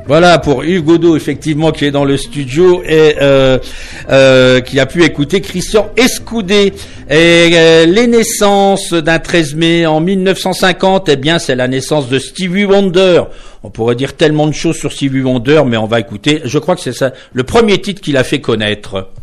Voilà pour Yves Godot, effectivement, qui est dans le studio et qui a pu écouter Christian Escoudé. Et les naissances d'un 13 mai en 1950, eh bien, c'est la naissance de Stevie Wonder. On pourrait dire tellement de choses sur Stevie Wonder, mais on va écouter. Je crois que c'est ça, le premier titre qu'il a fait connaître.